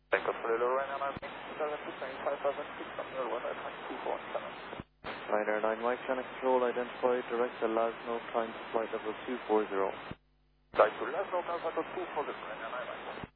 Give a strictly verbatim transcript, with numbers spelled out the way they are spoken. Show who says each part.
Speaker 1: Take up for the Ryanair nine seven two five seven six hundred one at two four seven.
Speaker 2: Ryanair nine Mike Channel Control identified, direct to Lasno, climb to flight level two four zero.
Speaker 1: Direct to Lasno, climb to two four zero, Ryanair nine Mike.